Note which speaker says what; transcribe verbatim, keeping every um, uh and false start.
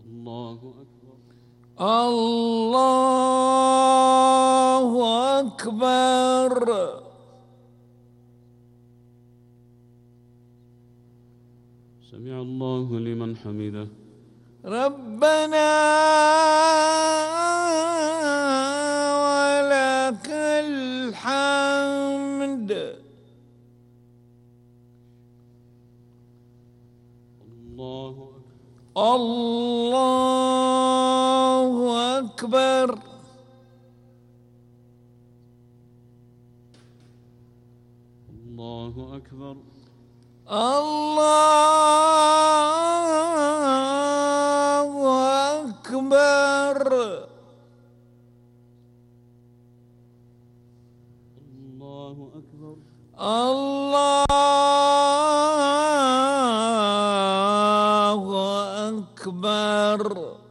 Speaker 1: الله أكبر.
Speaker 2: الله أكبر.
Speaker 1: سمع الله لمن حمده.
Speaker 2: ربنا ولك الحمد.
Speaker 1: الله أكبر.
Speaker 2: الله أكبر.
Speaker 1: الله أكبر.
Speaker 2: الله أكبر.
Speaker 1: الله أكبر.
Speaker 2: الله أكبر.